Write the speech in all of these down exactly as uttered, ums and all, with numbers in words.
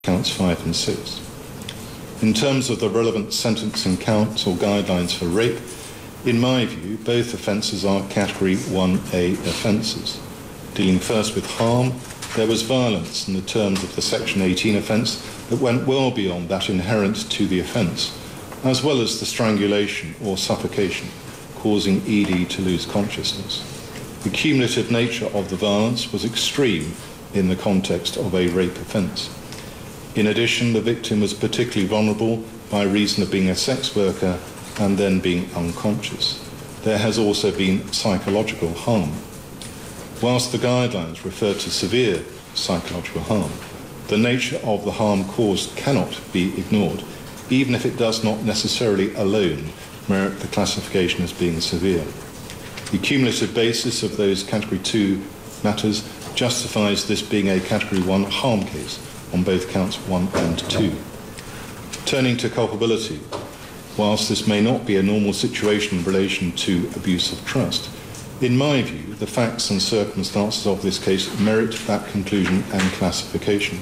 counts five and six. In terms of the relevant sentencing counts or guidelines for rape, in my view, both offences are Category one A offences. Dealing first with harm, there was violence in the terms of the Section eighteen offence that went well beyond that inherent to the offence, as well as the strangulation or suffocation, causing E D to lose consciousness. The cumulative nature of the violence was extreme in the context of a rape offence. In addition, the victim was particularly vulnerable by reason of being a sex worker and then being unconscious. There has also been psychological harm. Whilst the guidelines refer to severe psychological harm, the nature of the harm caused cannot be ignored, even if it does not necessarily alone merit the classification as being severe. The cumulative basis of those Category two matters justifies this being a Category one harm case on both counts one and two. Turning to culpability, whilst this may not be a normal situation in relation to abuse of trust, in my view, the facts and circumstances of this case merit that conclusion and classification.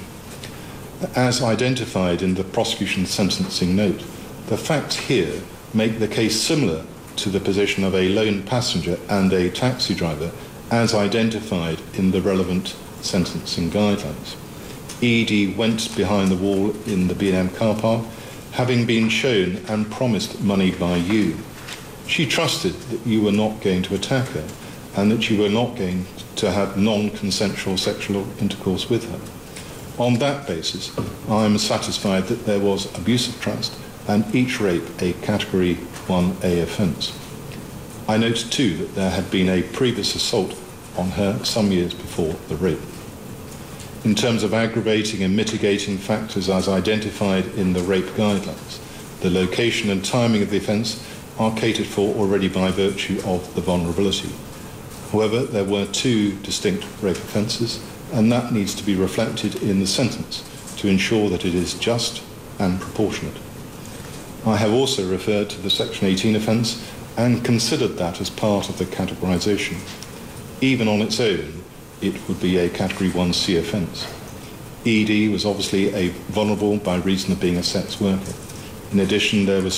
As identified in the prosecution's sentencing note, the facts here make the case similar to the position of a lone passenger and a taxi driver as identified in the relevant sentencing guidelines. E D went behind the wall in the B and M car park, having been shown and promised money by you. She trusted that you were not going to attack her and that you were not going to have non-consensual sexual intercourse with her. On that basis, I am satisfied that there was abuse of trust and each rape a Category one A offence. I note too that there had been a previous assault on her some years before the rape. In terms of aggravating and mitigating factors as identified in the rape guidelines, the location and timing of the offence are catered for already by virtue of the vulnerability. However, there were two distinct rape offences, and that needs to be reflected in the sentence to ensure that it is just and proportionate. I have also referred to the Section eighteen offence and considered that as part of the categorisation. Even on its own, it would be a Category one C offence. E D was obviously a vulnerable by reason of being a sex worker. In addition, there was